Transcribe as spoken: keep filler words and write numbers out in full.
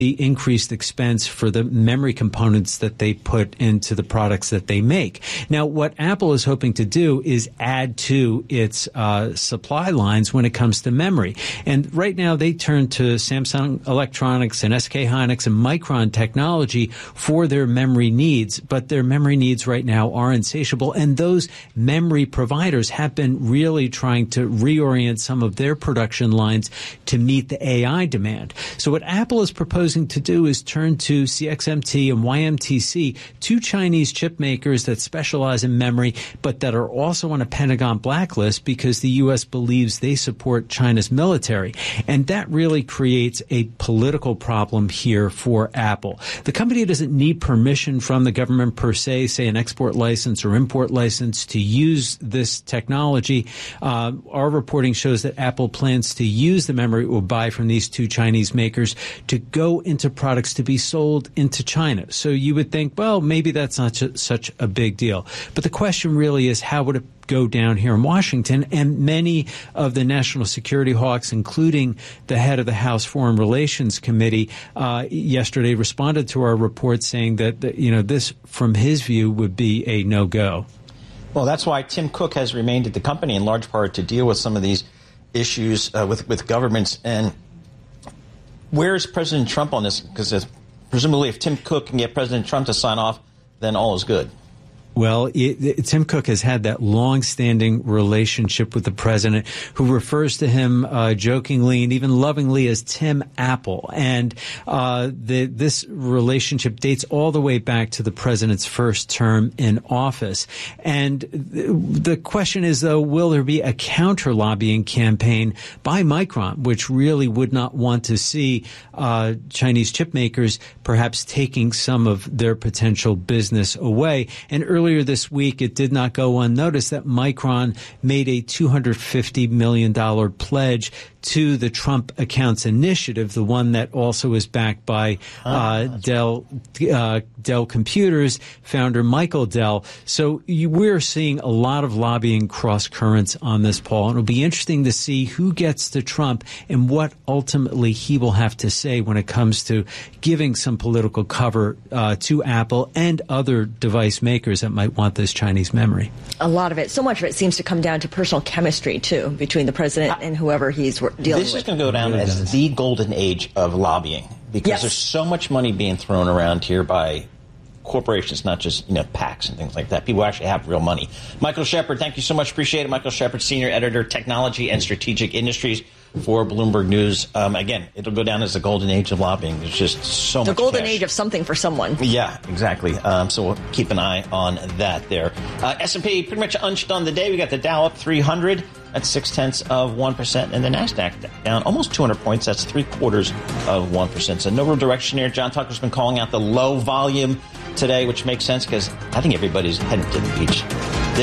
the increased expense for the memory components that they put into the products that they make. Now, what Apple is hoping to do is add to its uh, supply lines when it comes to memory. And right now they turn to Samsung Electronics and S K Hynix and Micron Technology for their memory needs, but their memory needs right now are insatiable. And those memory providers have been really trying to reorient some of their production lines to meet the A I demand. So what Apple is proposing to do is turn to C X M T and Y M T C, two Chinese chip makers that specialize in memory, but that are also on a Pentagon blacklist because the U S believes they support China's military. And that really creates a political problem here for Apple. The company doesn't need permission from the government per se, say an export license or import license, to use this technology. Uh, our reporting shows that Apple plans to use the memory it will buy from these two Chinese makers to go into products to be sold into China. So you would think, well, maybe that's not such a big deal. But the question really is, how would it go down here in Washington? And many of the national security hawks, including the head of the House Foreign Relations Committee, uh, yesterday responded to our report saying that, that, you know, this, from his view, would be a no-go. Well, that's why Tim Cook has remained at the company in large part to deal with some of these issues uh, with, with governments. And where is President Trump on this? Because presumably if Tim Cook can get President Trump to sign off, then all is good. Well, it, it, Tim Cook has had that long-standing relationship with the president, who refers to him uh, jokingly and even lovingly as Tim Apple. And uh, the, this relationship dates all the way back to the president's first term in office. And the, the question is, though, will there be a counter-lobbying campaign by Micron, which really would not want to see uh, Chinese chip makers perhaps taking some of their potential business away? And earlier Earlier this week, it did not go unnoticed that Micron made a two hundred fifty million dollars pledge to the Trump Accounts Initiative, the one that also is backed by uh, Dell, uh, Dell Computers founder Michael Dell. So you, we're seeing a lot of lobbying cross currents on this, Paul. And it'll be interesting to see who gets to Trump and what ultimately he will have to say when it comes to giving some political cover uh, to Apple and other device makers that might want this Chinese memory. A lot of it, so much of it seems to come down to personal chemistry, too, between the president and whoever he's dealing this with. is going to go down as the golden age of lobbying because yes. there's so much money being thrown around here by corporations, not just, you know, PACs and things like that. People actually have real money. Michael Shepard, thank you so much. Appreciate it. Michael Shepard, Senior Editor, Technology and Strategic Industries for Bloomberg News. Um, again, it'll go down as the golden age of lobbying. There's just so the much The golden cash. age of something for someone. Yeah, exactly. Um, so we'll keep an eye on that there. Uh, S and P pretty much unched on the day. We got the Dow up three hundred. That's six-tenths of one percent. And the NASDAQ down almost two hundred points. That's three-quarters of one percent. So no real direction here. John Tucker's been calling out the low volume today, which makes sense because I think everybody's heading to the beach.